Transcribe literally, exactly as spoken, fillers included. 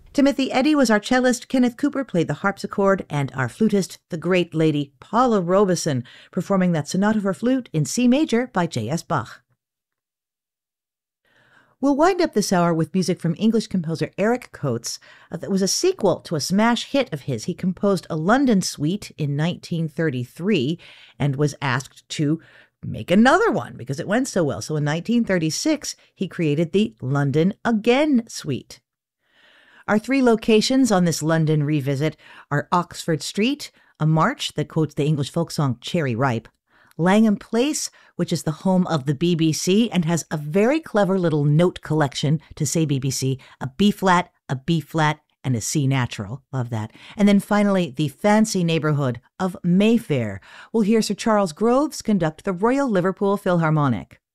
Timothy Eddy was our cellist, Kenneth Cooper played the harpsichord, and our flutist, the great lady Paula Robeson, performing that sonata for flute in C major by J S Bach. We'll wind up this hour with music from English composer Eric Coates. Uh, that was a sequel to a smash hit of his. He composed a London suite in nineteen thirty-three and was asked to make another one because it went so well. So in nineteen thirty-six, he created the London Again suite. Our three locations on this London revisit are Oxford Street, a march that quotes the English folk song Cherry Ripe, Langham Place, which is the home of the B B C and has a very clever little note collection to say B B C, a B-flat, a B-flat, and a C natural. Love that. And then finally, the fancy neighborhood of Mayfair. We'll hear Sir Charles Groves conduct the Royal Liverpool Philharmonic.